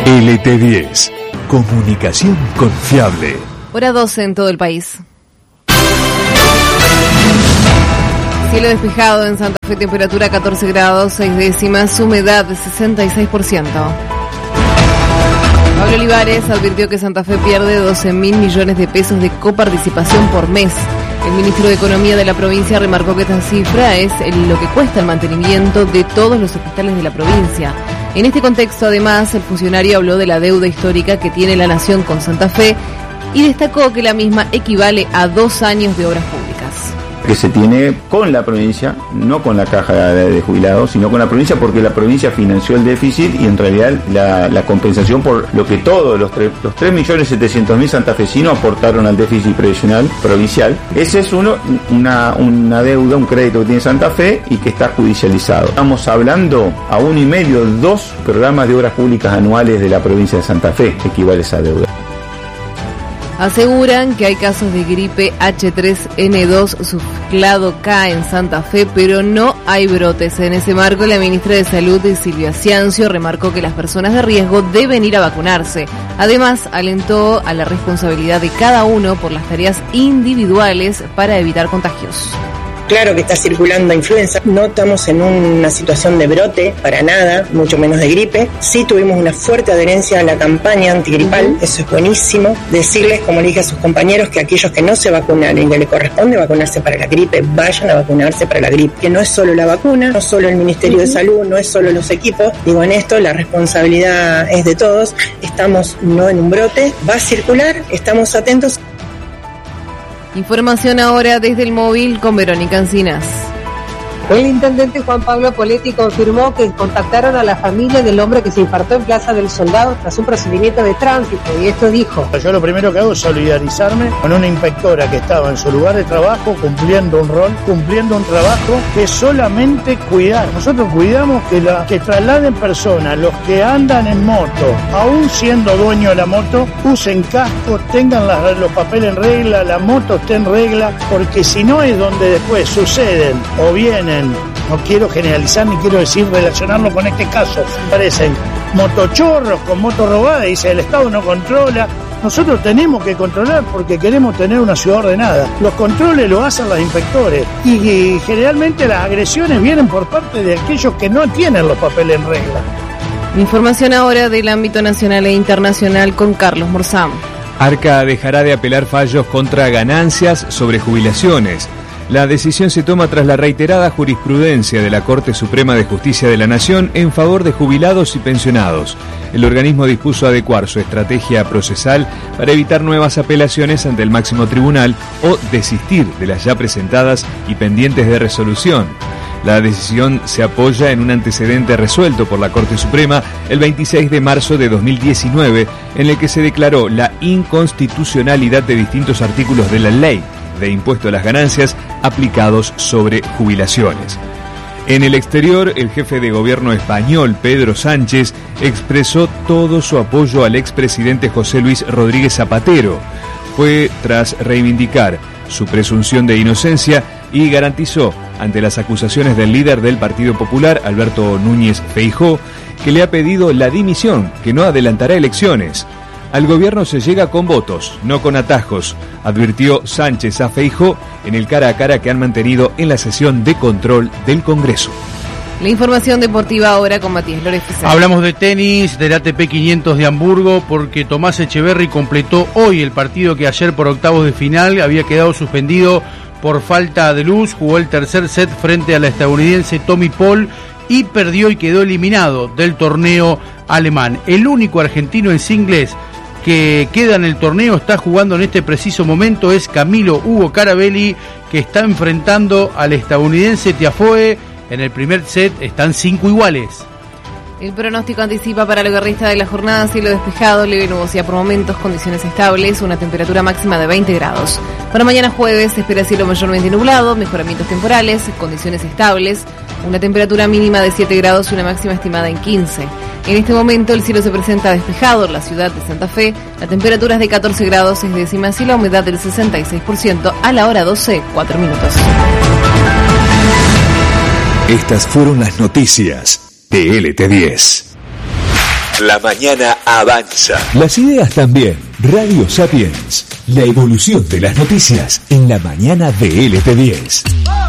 LT10. Comunicación confiable. Hora 12 en todo el país. Cielo despejado en Santa Fe, temperatura 14 grados, 6 décimas, humedad de 66%. Pablo Olivares advirtió que Santa Fe pierde 12.000 millones de pesos de coparticipación por mes. El ministro de Economía de la provincia remarcó que esta cifra es lo que cuesta el mantenimiento de todos los hospitales de la provincia. En este contexto, además, el funcionario habló de la deuda histórica que tiene la nación con Santa Fe y destacó que la misma equivale a 2 años de obras públicas. Que se tiene con la provincia, no con la caja de jubilados, sino con la provincia, porque la provincia financió el déficit y en realidad la compensación por lo que todos los 3.700.000 santafesinos aportaron al déficit previsional provincial. Ese es una deuda, un crédito que tiene Santa Fe y que está judicializado. Estamos hablando a 1,5, 2 programas de obras públicas anuales de la provincia de Santa Fe, equivale a esa deuda. Aseguran que hay casos de gripe H3N2 subclado K en Santa Fe, pero no hay brotes. En ese marco, la ministra de Salud, Silvia Ciancio, remarcó que las personas de riesgo deben ir a vacunarse. Además, alentó a la responsabilidad de cada uno por las tareas individuales para evitar contagios. Claro que está circulando influenza, no estamos en una situación de brote, para nada, mucho menos de gripe. Sí tuvimos una fuerte adherencia a la campaña antigripal, eso es buenísimo. Decirles, como le dije a sus compañeros, que aquellos que no se vacunaron y que le corresponde vacunarse para la gripe, vayan a vacunarse para la gripe. Que no es solo la vacuna, no solo el Ministerio de Salud, no es solo los equipos. Digo, en esto la responsabilidad es de todos. Estamos no en un brote, va a circular, estamos atentos. Información ahora desde el móvil con Verónica Encinas. El intendente Juan Pablo Poletti confirmó que contactaron a la familia del hombre que se infartó en Plaza del Soldado tras un procedimiento de tránsito, y esto dijo: yo lo primero que hago es solidarizarme con una inspectora que estaba en su lugar de trabajo cumpliendo un rol, cumpliendo un trabajo que es solamente cuidar. Nosotros cuidamos que trasladen personas, los que andan en moto, aún siendo dueño de la moto, usen casco, tengan los papeles en regla, la moto esté en regla, porque si no es donde después suceden o vienen, no quiero generalizar ni quiero decir relacionarlo con este caso, parecen motochorros con moto robada y dice el Estado no controla. Nosotros tenemos que controlar porque queremos tener una ciudad ordenada. Los controles los hacen los inspectores y generalmente las agresiones vienen por parte de aquellos que no tienen los papeles en regla. Información ahora del ámbito nacional e internacional con Carlos Morzán. Arca dejará de apelar fallos contra ganancias sobre jubilaciones. La decisión se toma tras la reiterada jurisprudencia de la Corte Suprema de Justicia de la Nación en favor de jubilados y pensionados. El organismo dispuso adecuar su estrategia procesal para evitar nuevas apelaciones ante el máximo tribunal o desistir de las ya presentadas y pendientes de resolución. La decisión se apoya en un antecedente resuelto por la Corte Suprema el 26 de marzo de 2019, en el que se declaró la inconstitucionalidad de distintos artículos de la ley de impuesto a las ganancias aplicados sobre jubilaciones. En el exterior, el jefe de gobierno español, Pedro Sánchez, expresó todo su apoyo al expresidente José Luis Rodríguez Zapatero. Fue tras reivindicar su presunción de inocencia y garantizó ante las acusaciones del líder del Partido Popular, Alberto Núñez Feijóo, que le ha pedido la dimisión, que no adelantará elecciones. Al gobierno se llega con votos, no con atajos, advirtió Sánchez a Feijóo en el cara a cara que han mantenido en la sesión de control del Congreso. La información deportiva ahora con Matías Lórez. Hablamos de tenis, del ATP 500 de Hamburgo, porque Tomás Echeverry completó hoy el partido que ayer por octavos de final había quedado suspendido por falta de luz. Jugó el tercer set frente a la estadounidense Tommy Paul y perdió y quedó eliminado del torneo alemán. El único argentino en singles que queda en el torneo, está jugando en este preciso momento, es Camilo Hugo Carabelli, que está enfrentando al estadounidense Tiafoe. En el primer set están 5 iguales. El pronóstico anticipa para el guerrista de la jornada: cielo despejado, leve nubosidad por momentos, condiciones estables, una temperatura máxima de 20 grados. Para mañana jueves se espera cielo mayormente nublado, mejoramientos temporales, condiciones estables, una temperatura mínima de 7 grados y una máxima estimada en 15. En este momento el cielo se presenta despejado en la ciudad de Santa Fe, la temperatura es de 14 grados 6 décimas y la humedad del 66%, a la hora 12, 4 minutos. Estas fueron las noticias de LT10. La mañana avanza. Las ideas también. Radio Sapiens. La evolución de las noticias en la mañana de LT10.